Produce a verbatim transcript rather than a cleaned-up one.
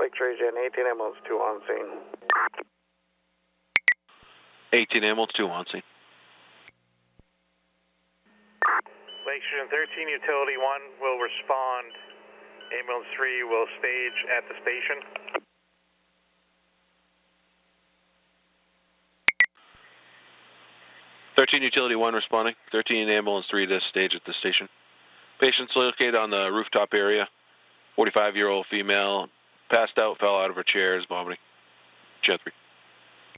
X-ray Gen, eighteen ambulance two on scene. eighteen ambulance two on scene. Lake Street thirteen, utility one will respond. Ambulance three will stage at the station. thirteen utility one responding. thirteen ambulance three to stage at the station. Patient's located on the rooftop area. forty-five-year-old female, passed out, fell out of her chair, is vomiting. Jet three.